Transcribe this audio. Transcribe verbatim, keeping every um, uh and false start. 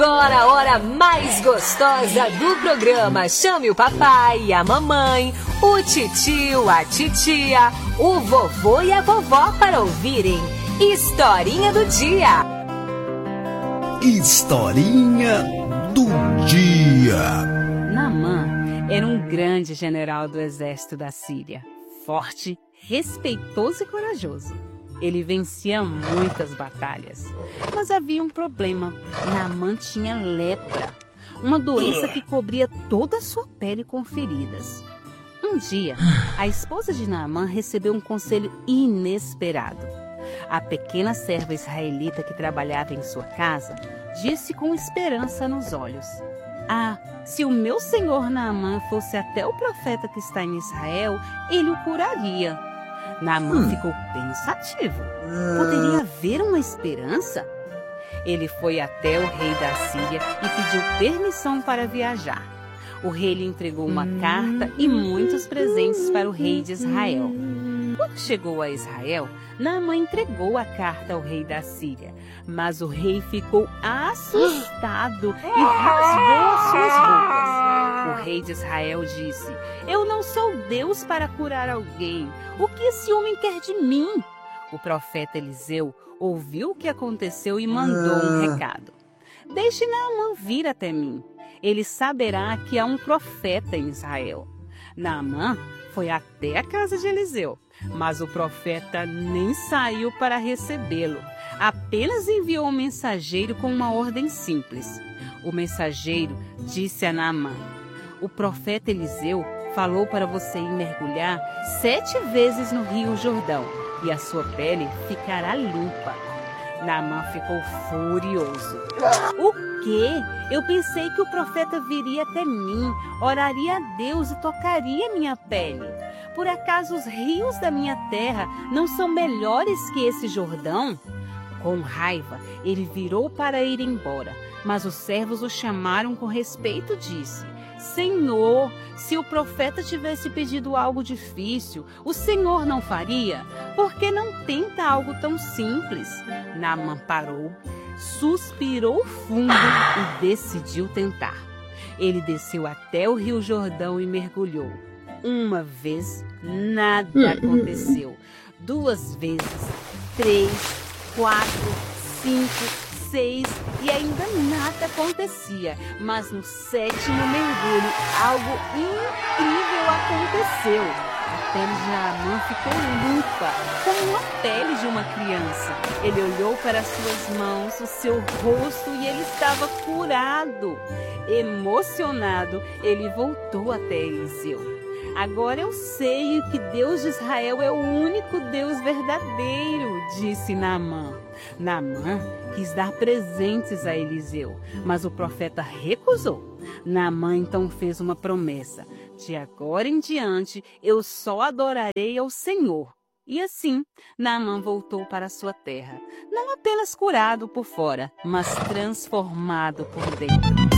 agora a hora mais gostosa do programa. Chame o papai, a mamãe, o titio, a titia, o vovô e a vovó para ouvirem Historinha do Dia. Historinha do Dia. Naamã era um grande general do exército da Síria, forte, respeitoso e corajoso. Ele vencia muitas batalhas, mas havia um problema. Naamã tinha lepra, uma doença que cobria toda a sua pele com feridas. Um dia, a esposa de Naamã recebeu um conselho inesperado. A pequena serva israelita que trabalhava em sua casa disse com esperança nos olhos: "Ah, se o meu senhor Naamã fosse até o profeta que está em Israel, ele o curaria." Naamã hum. ficou pensativo. Poderia haver uma esperança? Ele foi até o rei da Síria e pediu permissão para viajar. O rei lhe entregou uma carta e muitos presentes para o rei de Israel. Quando chegou a Israel, Naamã entregou a carta ao rei da Síria, mas o rei ficou assustado e rasgou as suas roupas. O rei de Israel disse: "Eu não sou Deus para curar alguém. O que esse homem quer de mim?" O profeta Eliseu ouviu o que aconteceu e mandou um recado: "Deixe Naamã vir até mim. Ele saberá que há um profeta em Israel." Naamã foi até a casa de Eliseu, mas o profeta nem saiu para recebê-lo. Apenas enviou um mensageiro com uma ordem simples. O mensageiro disse a Naamã: "O profeta Eliseu falou para você ir mergulhar sete vezes no rio Jordão e a sua pele ficará limpa." Naamã ficou furioso. "O quê? Eu pensei que o profeta viria até mim, oraria a Deus e tocaria minha pele. Por acaso os rios da minha terra não são melhores que esse Jordão?" Com raiva, ele virou para ir embora, mas os servos o chamaram com respeito e disse: "Senhor, se o profeta tivesse pedido algo difícil, o Senhor não faria? Por que não tenta algo tão simples?" Naamã parou, suspirou fundo e decidiu tentar. Ele desceu até o rio Jordão e mergulhou. Uma vez, nada aconteceu. Duas vezes, três, quatro, cinco, seis e ainda nada acontecia. Mas no sétimo mergulho, algo incrível aconteceu. A pele de Naamã ficou limpa, como uma pele de uma criança. Ele olhou para suas mãos, o seu rosto e ele estava curado. Emocionado, ele voltou até Eliseu. "Agora eu sei que Deus de Israel é o único Deus verdadeiro", disse Naamã. Naamã quis dar presentes a Eliseu, mas o profeta recusou. Naamã então fez uma promessa: "De agora em diante eu só adorarei ao Senhor." E assim, Naamã voltou para sua terra, não apenas curado por fora, mas transformado por dentro.